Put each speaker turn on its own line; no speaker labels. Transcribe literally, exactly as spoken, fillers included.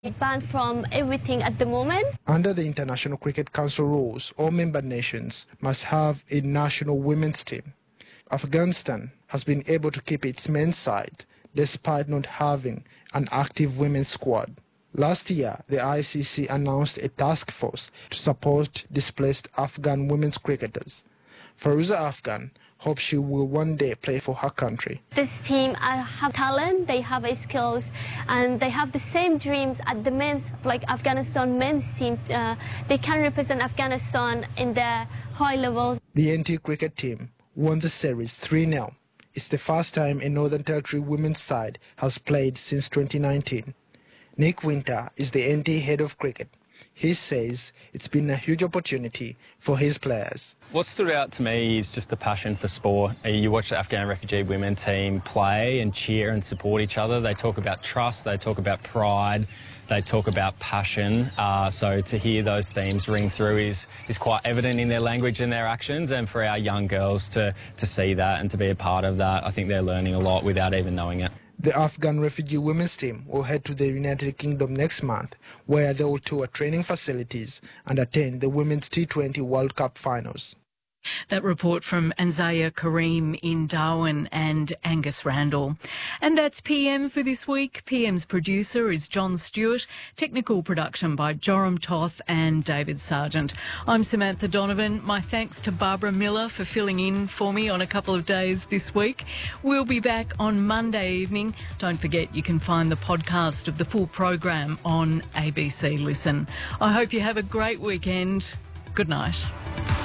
Banned from everything at the moment.
Under the International Cricket Council rules, all member nations must have a national women's team. Afghanistan has been able to keep its men's side despite not having an active women's squad. Last year, the I C C announced a task force to support displaced Afghan women's cricketers. Faruza Afghan hopes she will one day play for her country.
This team uh, have talent, they have uh, skills, and they have the same dreams at the men's, like Afghanistan men's team. Uh, they can represent Afghanistan in the high levels.
The N T cricket team won the series three nil. It's the first time a Northern Territory women's side has played since twenty nineteen. Nick Winter is the N T head of cricket. He says it's been a huge opportunity for his players.
What stood out to me is just the passion for sport. You watch the Afghan refugee women team play and cheer and support each other. They talk about trust, they talk about pride, they talk about passion. Uh, so to hear those themes ring through is, is quite evident in their language and their actions. And for our young girls to, to see that and to be a part of that, I think they're learning a lot without even knowing it.
The Afghan refugee women's team will head to the United Kingdom next month, where they will tour training facilities and attend the Women's T twenty World Cup finals.
That report from Anzaya Kareem in Darwin and Angus Randall. And that's P M for this week. P M's producer is John Stewart. Technical production by Joram Toth and David Sargent. I'm Samantha Donovan. My thanks to Barbara Miller for filling in for me on a couple of days this week. We'll be back on Monday evening. Don't forget you can find the podcast of the full program on A B C Listen. I hope you have a great weekend. Good night.